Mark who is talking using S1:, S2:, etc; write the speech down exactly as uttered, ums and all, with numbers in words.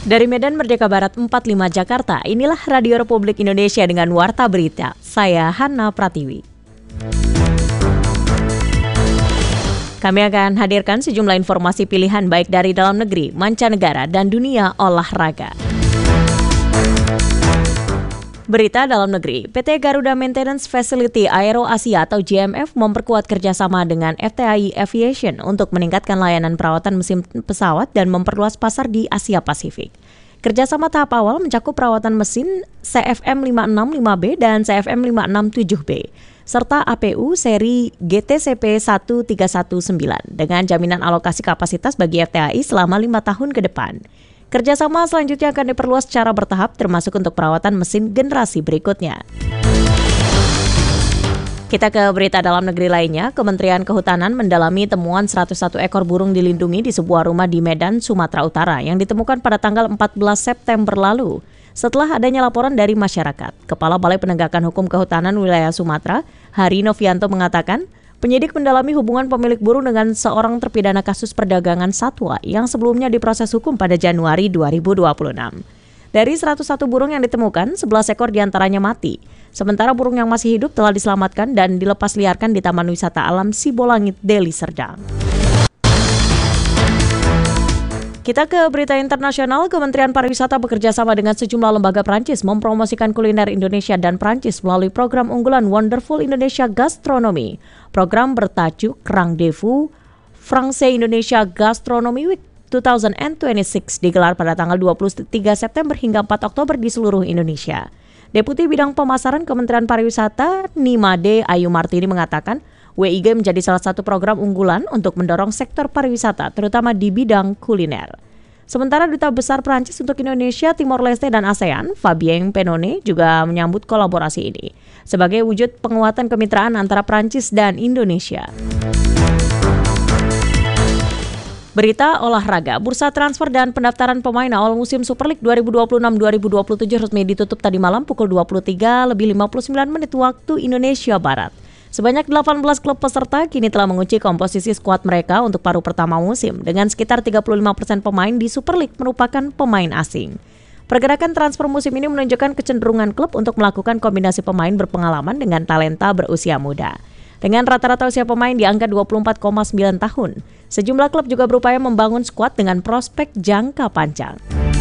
S1: Dari Medan Merdeka Barat empat puluh lima Jakarta, inilah Radio Republik Indonesia dengan Warta Berita. Saya Hana Pratiwi. Kami akan hadirkan sejumlah informasi pilihan baik dari dalam negeri, mancanegara, dan dunia olahraga. Berita dalam negeri, P T Garuda Maintenance Facility Aero Asia atau G M F memperkuat kerjasama dengan F T I Aviation untuk meningkatkan layanan perawatan mesin pesawat dan memperluas pasar di Asia Pasifik. Kerjasama tahap awal mencakup perawatan mesin C F M lima enam lima B dan C F M lima enam tujuh B, serta A P U seri G T C P satu tiga satu sembilan dengan jaminan alokasi kapasitas bagi F T I selama lima tahun ke depan. Kerjasama selanjutnya akan diperluas secara bertahap termasuk untuk perawatan mesin generasi berikutnya. Kita ke berita dalam negeri lainnya. Kementerian Kehutanan mendalami temuan seratus satu ekor burung dilindungi di sebuah rumah di Medan, Sumatera Utara yang ditemukan pada tanggal empat belas September lalu. Setelah adanya laporan dari masyarakat, Kepala Balai Penegakan Hukum Kehutanan Wilayah Sumatera, Hari Novianto mengatakan, penyidik mendalami hubungan pemilik burung dengan seorang terpidana kasus perdagangan satwa yang sebelumnya diproses hukum pada Januari dua ribu dua puluh enam. Dari seratus satu burung yang ditemukan, sebelas ekor diantaranya mati. Sementara burung yang masih hidup telah diselamatkan dan dilepas liarkan di Taman Wisata Alam Sibolangit, Deli Serdang. Kita ke berita internasional. Kementerian Pariwisata bekerja sama dengan sejumlah lembaga Prancis mempromosikan kuliner Indonesia dan Prancis melalui program unggulan Wonderful Indonesia Gastronomy. Program bertajuk Rendez-vous Français Indonesia Gastronomy Week dua ribu dua puluh enam digelar pada tanggal dua puluh tiga September hingga empat Oktober di seluruh Indonesia. Deputi Bidang Pemasaran Kementerian Pariwisata Nimade Ayu Martini mengatakan, W I G menjadi salah satu program unggulan untuk mendorong sektor pariwisata, terutama di bidang kuliner. Sementara Duta Besar Prancis untuk Indonesia, Timor Leste, dan ASEAN, Fabien Penone, juga menyambut kolaborasi ini sebagai wujud penguatan kemitraan antara Prancis dan Indonesia. Berita olahraga, bursa transfer dan pendaftaran pemain awal musim Super League dua ribu dua puluh enam dua ribu dua puluh tujuh resmi ditutup tadi malam pukul dua puluh tiga lebih lima puluh sembilan menit waktu Indonesia Barat. Sebanyak delapan belas klub peserta kini telah mengunci komposisi skuad mereka untuk paruh pertama musim dengan sekitar tiga puluh lima persen pemain di Super League merupakan pemain asing. Pergerakan transfer musim ini menunjukkan kecenderungan klub untuk melakukan kombinasi pemain berpengalaman dengan talenta berusia muda. Dengan rata-rata usia pemain di angka dua puluh empat koma sembilan tahun, sejumlah klub juga berupaya membangun skuad dengan prospek jangka panjang.